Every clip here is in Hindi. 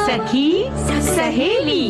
सखी सहेली।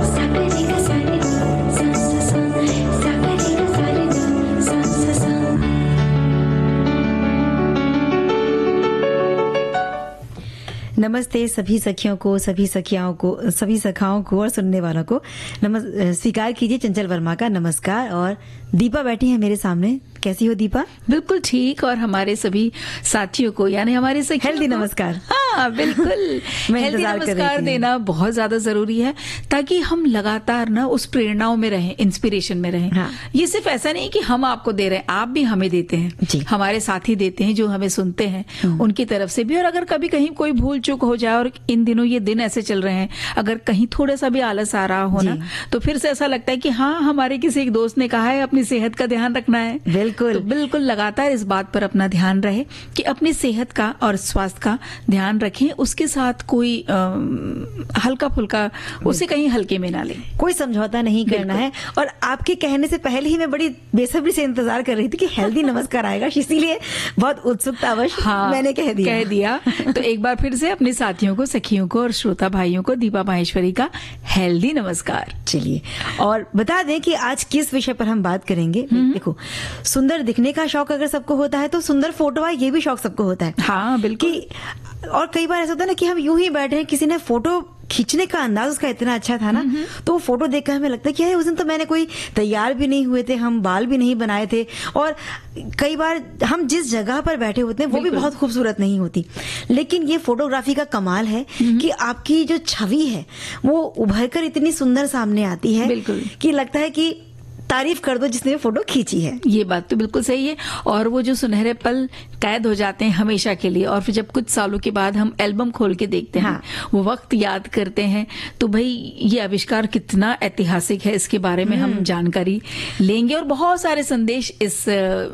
नमस्ते सभी सखियों को, सभी सखियाओं को, सभी सखाओं को और सुनने वालों को स्वीकार कीजिए चंचल वर्मा का नमस्कार। और दीपा बैठी है मेरे सामने। कैसी हो दीपा? बिल्कुल ठीक। और हमारे सभी साथियों को यानी हमारे सखियों हेल्दी नमस्कार। हाँ बिल्कुल हेल्दी नमस्कार देना बहुत ज्यादा जरूरी है ताकि हम लगातार ना उस प्रेरणाओं में रहें, इंस्पिरेशन में रहें। हाँ। ये सिर्फ ऐसा नहीं कि हम आपको दे रहे हैं, आप भी हमें देते हैं जी। हमारे साथी देते हैं जो हमें सुनते हैं, उनकी तरफ से भी। और अगर कभी कहीं कोई भूल चूक हो जाए, और इन दिनों ये दिन ऐसे चल रहे हैं, अगर कहीं थोड़ा सा भी आलस आ रहा हो ना, तो फिर से ऐसा लगता है कि हाँ, हमारे किसी एक दोस्त ने कहा है अपनी सेहत का ध्यान रखना है। बिल्कुल तो बिल्कुल लगातार इस बात पर अपना ध्यान रहे कि अपनी सेहत का और स्वास्थ्य का ध्यान रखें। उसके साथ कोई हल्का फुल्का उसे कहीं हल्के में ना लें, कोई समझौता नहीं करना है। और आपके कहने से पहले ही मैं बड़ी बेसब्री से इंतजार कर रही थी कि हेल्दी नमस्कार आएगा, इसीलिए बहुत उत्सुकतावश मैंने कह दिया। तो एक बार फिर से अपने साथियों को, सखियों को और श्रोता भाइयों को दीपा माहेश्वरी का हेल्दी नमस्कार। चलिए, और बता दें कि आज किस विषय पर हम बात करेंगे। देखो, सुंदर दिखने का शौक अगर सबको होता है तो सुंदर फोटो है ये भी शौक सबको होता है। हाँ बिल्कुल। और कई बार ऐसा होता है ना कि हम यूं ही बैठे हैं, किसी ने फोटो खींचने का अंदाज उसका इतना अच्छा था ना, तो वो फोटो देखकर हमें लगता है कि उस दिन तो मैंने कोई तैयार भी नहीं हुए थे, हम बाल भी नहीं बनाए थे, और कई बार हम जिस जगह पर बैठे होते हैं वो भी बहुत खूबसूरत नहीं होती। लेकिन ये फोटोग्राफी का कमाल है कि आपकी जो छवि है वो उभर कर इतनी सुंदर सामने आती है कि लगता है कि तारीफ कर दो जिसने फोटो खींची है। ये बात तो बिल्कुल सही है। और वो जो सुनहरे पल कैद हो जाते हैं हमेशा के लिए, और फिर जब कुछ सालों के बाद हम एल्बम खोल के देखते हैं, वो वक्त याद करते हैं, तो भाई ये आविष्कार कितना ऐतिहासिक है, इसके बारे में हम जानकारी लेंगे। और बहुत सारे संदेश इस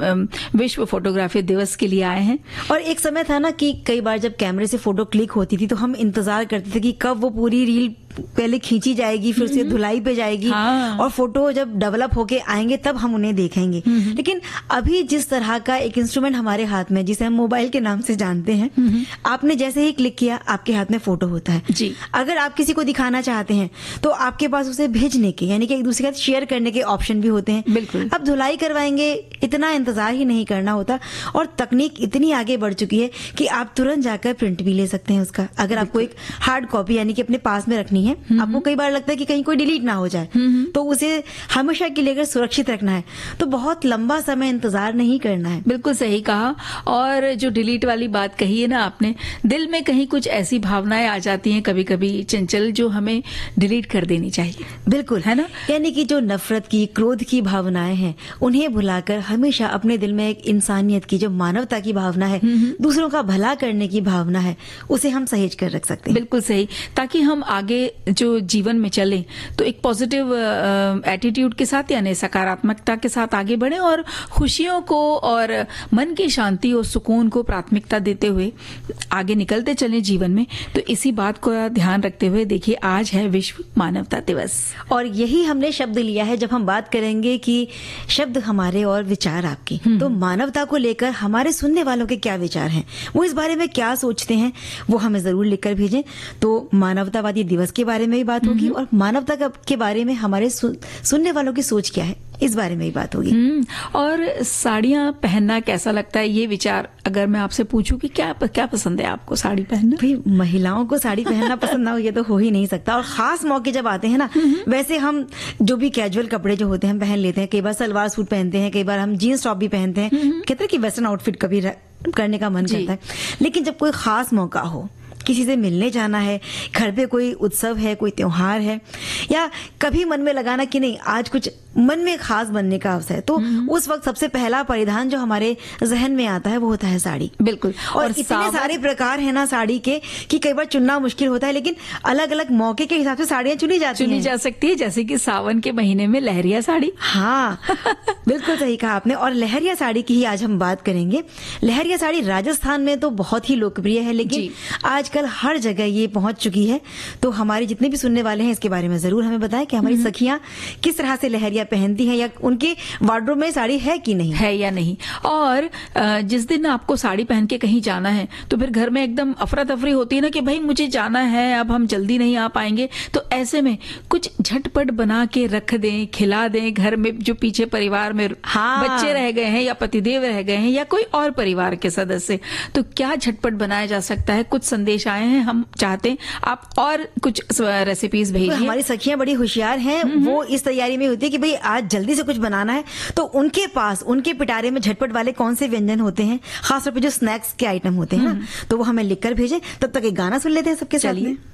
विश्व फोटोग्राफी दिवस के लिए आए हैं। और एक समय था ना कि कई बार जब कैमरे से फोटो क्लिक होती थी तो हम इंतजार करते थे कि कब वो पूरी रील पहले खींची जाएगी, फिर से धुलाई पे जाएगी, और फोटो जब डेवलप होके आएंगे तब हम उन्हें देखेंगे। लेकिन अभी जिस तरह का एक इंस्ट्रूमेंट हमारे हाथ में, जिसे हम मोबाइल के नाम से जानते हैं, आपने जैसे ही क्लिक किया आपके हाथ में फोटो होता है जी। अगर आप किसी को दिखाना चाहते हैं तो आपके पास उसे भेजने के, यानी कि एक दूसरे के साथ शेयर करने के ऑप्शन भी होते हैं। बिल्कुल। अब धुलाई करवाएंगे, इतना इंतजार ही नहीं करना होता, और तकनीक इतनी आगे बढ़ चुकी है कि आप तुरंत जाकर प्रिंट भी ले सकते हैं उसका। अगर आपको एक हार्ड कॉपी यानी कि अपने पास में रखनी है, आपको कई बार लगता है कि कहीं कोई डिलीट ना हो जाए, तो उसे हमेशा के लिए अगर सुरक्षित रखना है तो बहुत लंबा समय इंतजार नहीं करना है। बिल्कुल सही कहा। और जो डिलीट वाली बात कही है ना आपने, दिल में कहीं कुछ ऐसी भावनाएं आ जाती हैं कभी कभी चंचल, जो हमें डिलीट कर देनी चाहिए। बिल्कुल, है ना। यानी कि जो नफरत की, क्रोध की भावनाएं हैं, उन्हें भुलाकर हमेशा अपने दिल में एक इंसानियत की, जो मानवता की भावना है, दूसरों का भला करने की भावना है, उसे हम सहेज कर रख सकते हैं। बिल्कुल सही। ताकि हम आगे जो जीवन में चलें तो एक पॉजिटिव एटीट्यूड के साथ, यानी सकारात्मकता के साथ आगे बढ़े, और खुशियों को और मन की शांति और सुकून को प्राथमिकता देते हुए आगे निकलते चलें जीवन में। तो इसी बात को ध्यान रखते हुए देखिए, आज है विश्व मानवता दिवस, और यही हमने शब्द लिया है जब हम बात करेंगे कि शब्द हमारे और विचार आपके। तो मानवता को लेकर हमारे सुनने वालों के क्या विचार हैं, वो इस बारे में क्या सोचते हैं, वो हमें जरूर लिखकर भेजें। तो मानवतावादी दिवस के बारे में भी बात होगी, और मानवता के बारे में हमारे सुनने वालों की सोच क्या है, इस बारे में ही बात होगी। और साड़ियां पहनना कैसा लगता है, ये विचार अगर मैं आपसे पूछूं कि क्या पसंद है आपको साड़ी पहनना? भाई, महिलाओं को साड़ी पहनना पसंद ना हो ये तो हो ही नहीं सकता। और खास मौके जब आते हैं ना, वैसे हम जो भी कैजुअल कपड़े जो होते हैं हम पहन लेते हैं, कई बार सलवार सूट पहनते हैं, कई बार हम जीन्स टॉप भी पहनते हैं, कहते हैं कि वेस्टर्न आउटफिट कभी करने का मन करता है। लेकिन जब कोई खास मौका हो, किसी से मिलने जाना है, घर पे कोई उत्सव है, कोई त्योहार है, या कभी मन में लगाना कि नहीं आज कुछ मन में खास बनने का अवसर है, तो उस वक्त सबसे पहला परिधान जो हमारे जहन में आता है वो होता है साड़ी। बिल्कुल। और इतने सारे प्रकार है ना साड़ी के कि कई बार चुनना मुश्किल होता है, लेकिन अलग अलग मौके के हिसाब से साड़ियां चुनी जा सकती है, जैसे कि सावन के महीने में लहरिया साड़ी। हाँ बिल्कुल सही कहा आपने। और लहरिया साड़ी की ही आज हम बात करेंगे। लहरिया साड़ी राजस्थान में तो बहुत ही लोकप्रिय है, लेकिन आजकल हर जगह ये पहुंच चुकी है। तो हमारे जितने भी सुनने वाले हैं इसके बारे में जरूर हमें बताएं कि हमारी सखियां किस तरह से लहरिया या पहनती हैं, या उनके वार्डरोब में साड़ी है कि नहीं है या नहीं। और जिस दिन आपको साड़ी पहन के कहीं जाना है तो फिर घर में एकदम अफरा तफरी होती है ना कि भाई मुझे जाना है, अब हम जल्दी नहीं आ पाएंगे। तो ऐसे में कुछ झटपट बना के रख दें, खिला दें घर में, जो पीछे परिवार में बच्चे रह गए हैं या पतिदेव रह गए हैं या कोई और परिवार के सदस्य, तो क्या झटपट बनाया जा सकता है। कुछ संदेश आए हैं, हम चाहते हैं आप और कुछ रेसिपीज भेजिए। हमारी सखियां बड़ी होशियार हैं, वो इस तैयारी में होती है कि भाई आज जल्दी से कुछ बनाना है, तो उनके पास उनके पिटारे में झटपट वाले कौन से व्यंजन होते हैं, खासतौर पे जो स्नैक्स के आइटम होते हैं ना, तो वो हमें लिखकर भेजें। तब तक एक गाना सुन लेते हैं सबके साथ में।